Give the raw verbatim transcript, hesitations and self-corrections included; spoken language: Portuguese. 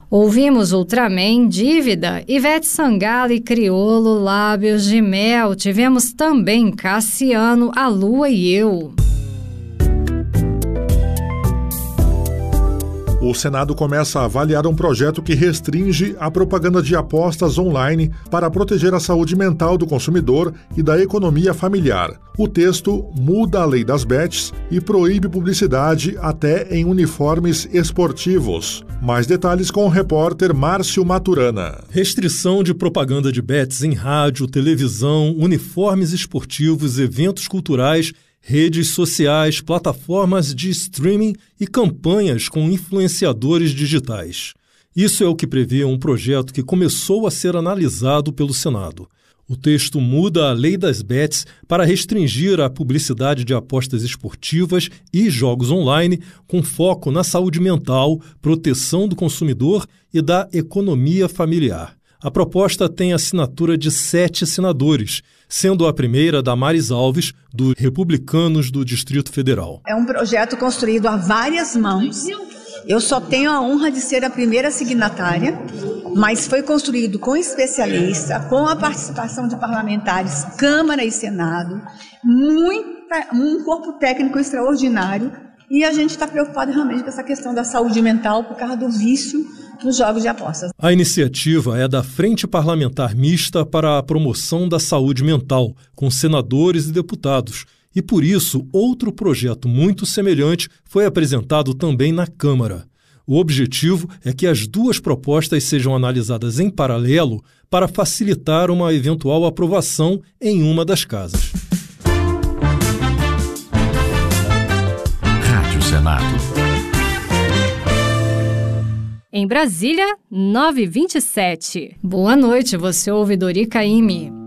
Ouvimos Ultraman, Dívida, Ivete Sangalo e Criolo, Lábios de Mel. Tivemos também Cassiano, A Lua e Eu. O Senado começa a avaliar um projeto que restringe a propaganda de apostas online para proteger a saúde mental do consumidor e da economia familiar. O texto muda a lei das bets e proíbe publicidade até em uniformes esportivos. Mais detalhes com o repórter Márcio Maturana. Restrição de propaganda de bets em rádio, televisão, uniformes esportivos, eventos culturais, redes sociais, plataformas de streaming e campanhas com influenciadores digitais. Isso é o que prevê um projeto que começou a ser analisado pelo Senado. O texto muda a lei das bets para restringir a publicidade de apostas esportivas e jogos online com foco na saúde mental, proteção do consumidor e da economia familiar. A proposta tem assinatura de sete senadores, sendo a primeira Damares Alves, do Republicanos do Distrito Federal. É um projeto construído a várias mãos. Eu só tenho a honra de ser a primeira signatária, mas foi construído com especialista, com a participação de parlamentares, Câmara e Senado, muita, um corpo técnico extraordinário, e a gente está preocupado realmente com essa questão da saúde mental por causa do vício nos jogos de apostas. A iniciativa é da Frente Parlamentar Mista para a Promoção da Saúde Mental, com senadores e deputados, e por isso outro projeto muito semelhante foi apresentado também na Câmara. O objetivo é que as duas propostas sejam analisadas em paralelo para facilitar uma eventual aprovação em uma das casas. Rádio Senado. Em Brasília, nove e vinte e sete. Boa noite, você ouve Dori Caymmi.